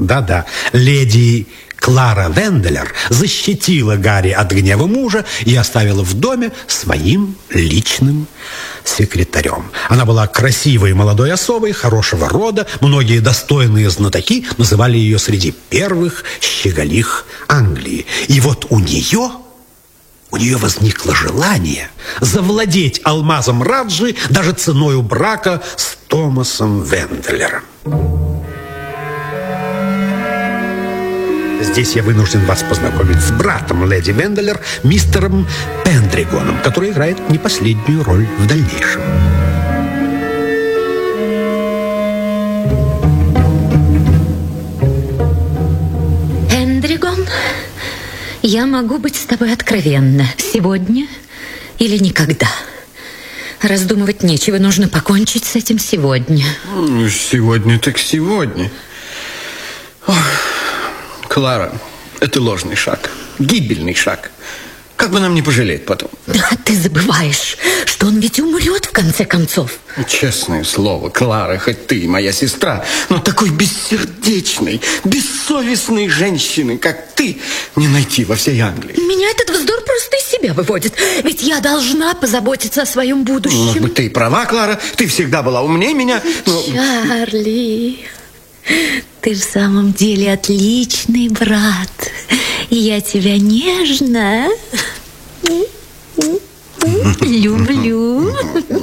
Да-да, леди Клара Венделер защитила Гарри от гнева мужа и оставила в доме своим личным секретарем. Она была красивой молодой особой, хорошего рода. Многие достойные знатоки называли ее среди первых щеголих Англии. И вот у нее возникло желание завладеть алмазом Раджи даже ценою брака с Томасом Венделером. Здесь я вынужден вас познакомить с братом леди Венделер, мистером Пендригоном, который играет не последнюю роль в дальнейшем. Пендригон, я могу быть с тобой откровенна. Сегодня или никогда. Раздумывать нечего, нужно покончить с этим сегодня. Сегодня так сегодня. Ох. Клара, это ложный шаг, гибельный шаг. Как бы нам не пожалеть потом. Да, ты забываешь, что он ведь умрет в конце концов. Честное слово, Клара, хоть ты моя сестра, но такой бессердечной, бессовестной женщины, как ты, не найти во всей Англии. Меня этот вздор просто из себя выводит. Ведь я должна позаботиться о своем будущем. Может быть, ты и права, Клара, ты всегда была умнее меня. Но... Чарли... Ты в самом деле отличный брат. И я тебя нежно люблю.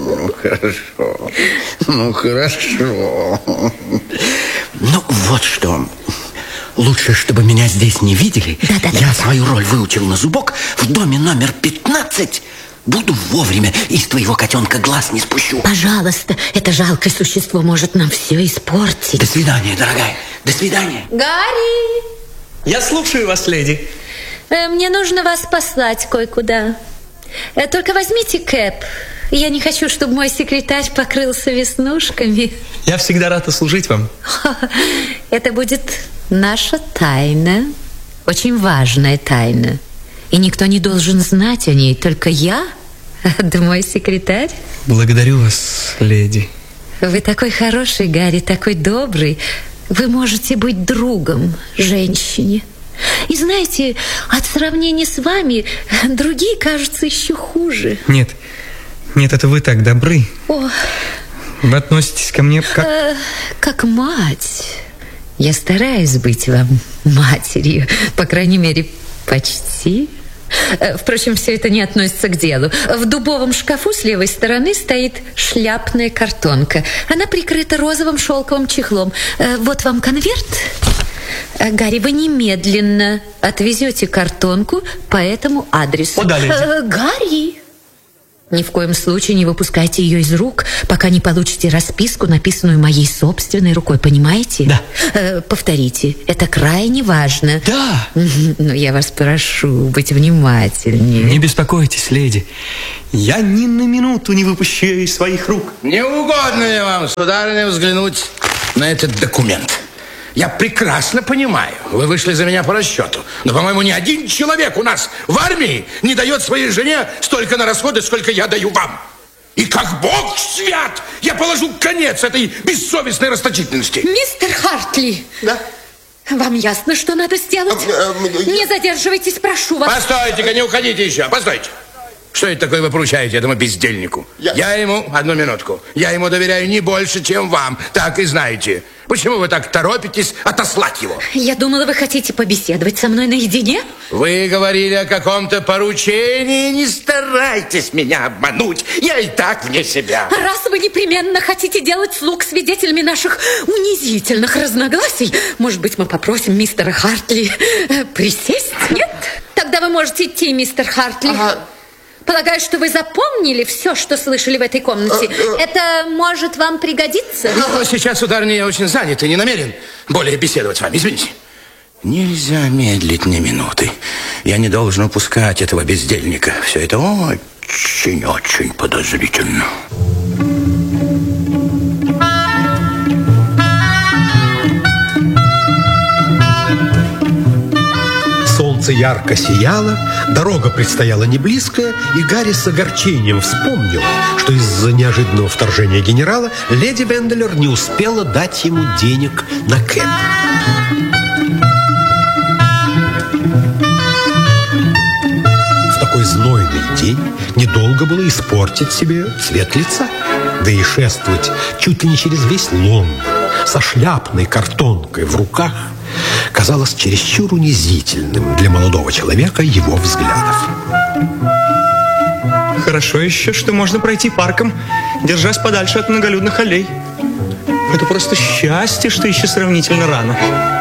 Ну, хорошо. Ну, вот что. Лучше, чтобы меня здесь не видели. Да-да-да. Я свою роль выучил на зубок. В доме номер 15 буду вовремя, и с твоего котенка глаз не спущу. Пожалуйста, это жалкое существо может нам все испортить. До свидания, дорогая. До свидания. Гарри! Я слушаю вас, леди. Мне нужно вас послать кое-куда. Только возьмите кэп. Я не хочу, чтобы мой секретарь покрылся веснушками. Я всегда рад услужить вам. Это будет наша тайна. Очень важная тайна. И никто не должен знать о ней, только я, да мой секретарь. Благодарю вас, леди. Вы такой хороший, Гарри, такой добрый. Вы можете быть другом женщине. И знаете, от сравнения с вами другие кажутся еще хуже. Нет, это вы так добры. О. Вы относитесь ко мне как... Как мать. Я стараюсь быть вам матерью, по крайней мере, почти. Впрочем, все это не относится к делу. В дубовом шкафу с левой стороны стоит шляпная картонка. Она прикрыта розовым шелковым чехлом. Вот вам конверт. Гарри, вы немедленно отвезете картонку по этому адресу. Куда, леди? Гарри! Ни в коем случае не выпускайте ее из рук, пока не получите расписку, написанную моей собственной рукой, понимаете? Да. Повторите, это крайне важно. Да. Но я вас прошу быть внимательнее. Не беспокойтесь, леди. Я ни на минуту не выпущу ее из своих рук. Не угодно ли вам, сударыня, взглянуть на этот документ? Я прекрасно понимаю, вы вышли за меня по расчету. Но, по-моему, ни один человек у нас в армии не дает своей жене столько на расходы, сколько я даю вам. И как Бог свят, я положу конец этой бессовестной расточительности. Мистер Хартли! Да? Вам ясно, что надо сделать? Не задерживайтесь, прошу вас. Постойте-ка, не уходите еще, постойте. Что это такое вы поручаете этому бездельнику? Я ему, одну минутку, я ему доверяю не больше, чем вам, так и знаете. Почему вы так торопитесь отослать его? Я думала, вы хотите побеседовать со мной наедине? Вы говорили о каком-то поручении, не старайтесь меня обмануть, я и так вне себя. Раз вы непременно хотите делать слуг свидетелями наших унизительных разногласий, может быть, мы попросим мистера Хартли присесть? Нет? Тогда вы можете идти, мистер Хартли. Ага. Полагаю, что вы запомнили все, что слышали в этой комнате. Это может вам пригодиться? Но сейчас, сударыня, я очень занят и не намерен более беседовать с вами. Извините. Нельзя медлить ни минуты. Я не должен упускать этого бездельника. Все это очень подозрительно. Солнце ярко сияло, дорога предстояла не близкая, и Гарри с огорчением вспомнил, что из-за неожиданного вторжения генерала леди Венделер не успела дать ему денег на кэб. В такой знойный день недолго было испортить себе цвет лица, да и шествовать чуть ли не через весь Лондон со шляпной картонкой в руках казалось чересчур унизительным для молодого человека его взглядов. Хорошо еще, что можно пройти парком, держась подальше от многолюдных аллей. Это просто счастье, что еще сравнительно рано.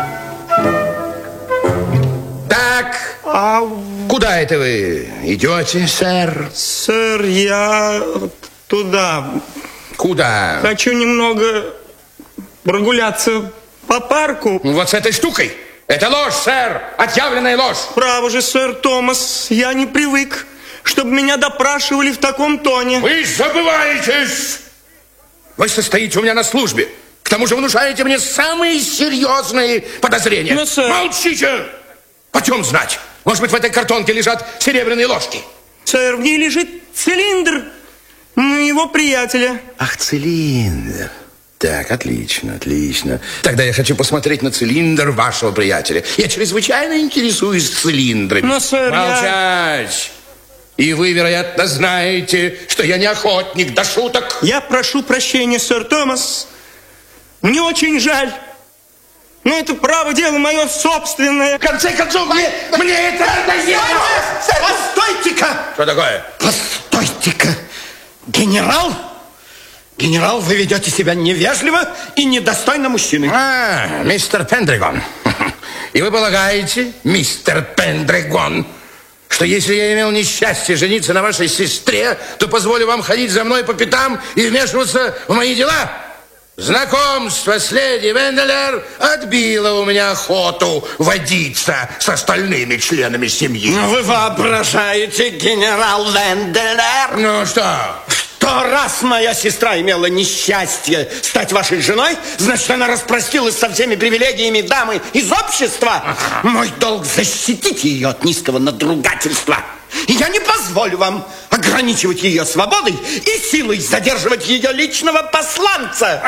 Так, куда это вы идете, сэр? Сэр, я туда. Куда? Хочу немного прогуляться по парку. Вот с этой штукой. Это ложь, сэр, отъявленная ложь. Право же, сэр Томас, я не привык, чтобы меня допрашивали в таком тоне. Вы забываетесь. Вы состоите у меня на службе. К тому же внушаете мне самые серьезные подозрения. Но, сэр... Молчите! Почем знать? Может быть, в этой картонке лежат серебряные ложки? Сэр, в ней лежит цилиндр моего приятеля. Ах, цилиндр. Так, отлично, отлично. Тогда я хочу посмотреть на цилиндр вашего приятеля. Я чрезвычайно интересуюсь цилиндрами. Но, сэр, молчать! И вы, вероятно, знаете, что я не охотник до шуток. Я прошу прощения, сэр Томас. Мне очень жаль. Но это право дело мое собственное. В конце концов, мне это надоело. Постойте-ка! Что такое? Постойте-ка! Генерал? Генерал, вы ведете себя невежливо и недостойно мужчины. Мистер Пендригон. И вы полагаете, мистер Пендригон, что если я имел несчастье жениться на вашей сестре, то позволю вам ходить за мной по пятам и вмешиваться в мои дела? Знакомство с леди Венделер отбило у меня охоту водиться с остальными членами семьи. Вы воображаете, генерал Венделер? Ну что? Что раз моя сестра имела несчастье стать вашей женой, значит, она распростилась со всеми привилегиями дамы из общества. Мой долг защитить ее от низкого надругательства. И я не позволю вам ограничивать ее свободой и силой задерживать ее личного посланца.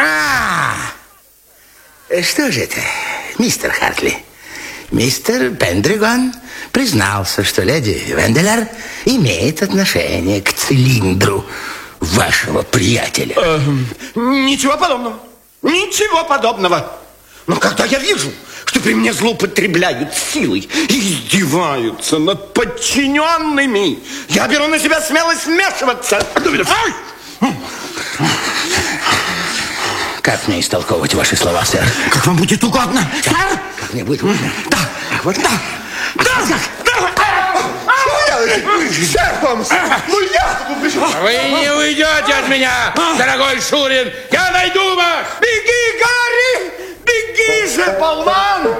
Что же это, мистер Хартли? Мистер Пендригон признался, что леди Венделер имеет отношение к цилиндру вашего приятеля. Ничего подобного. Ничего подобного. Но когда я вижу, что при мне злоупотребляют силой и издеваются над подчиненными, я беру на себя смелость вмешиваться. Как мне истолковывать ваши слова, сэр? Как вам будет угодно, сэр? Как мне будет угодно? Да, вот да. Сэр Томас, Вы не уйдете от меня, дорогой Шурин. Я найду вас. Беги, Гарри! Беги же, болван!